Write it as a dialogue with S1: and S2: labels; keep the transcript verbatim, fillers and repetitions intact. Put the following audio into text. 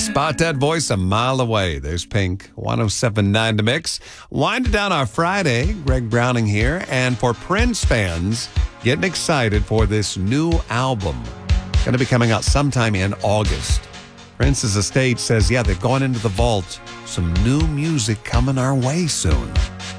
S1: Spot that voice a mile away. There's Pink, one oh seven point nine to Mix. Winding down our Friday, Greg Browning here. And for Prince fans, getting excited for this new album. Going to be coming out sometime in August. Prince's estate says, yeah, they're going into the vault. Some new music coming our way soon.